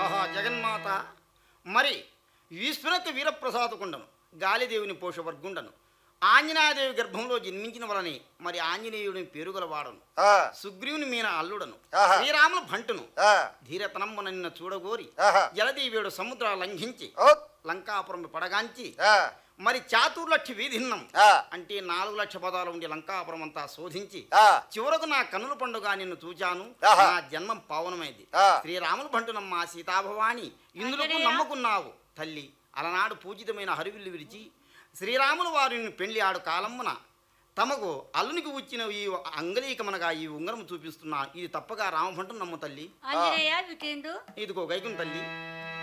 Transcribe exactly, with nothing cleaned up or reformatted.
ఆహా జగన్మాత, మరి విశ్వనత్ వీరప్రసాదకుండను, గాలిదేవుని పోషవర్గుండను, ఆంజనేయదేవి గర్భంలో జన్మించిన వలని మరి ఆంజనేయుడిని పేరుగలవాడను, సుగ్రీవుని మీన అల్లుడను, శ్రీరాములు భంటును, ధీరతనమ్మున నిన్న చూడగోరి జలదీవుడు సముద్ర లంఘించి లంకాపురం పడగాంచి మరి చాతుర్లక్ష వీధిన్నం అంటే నాలుగు లక్ష పదాలు ఉండి లంకాపురం అంతా శోధించి చివరకు నా కన్నుల పండుగ నిన్ను చూచాను, నా జన్మం పావనమైంది. శ్రీరాములు భంటునమ్మ సీతాభవాని ఇందులకు నమ్ముకున్నావు తల్లి. అలనాడు పూజితమైన హరివిల్లు విరిచి శ్రీరాములు వారిని పెళ్లి ఆడు కాలమ్మున తమకు అల్లునికి వచ్చిన ఈ అంగలీకమనగా ఈ ఉంగరం చూపిస్తున్నా, ఇది తప్పగా రామభంటును నమ్ము తల్లి. ఆంజనేయ ఇదిగో గైకుని తల్లి.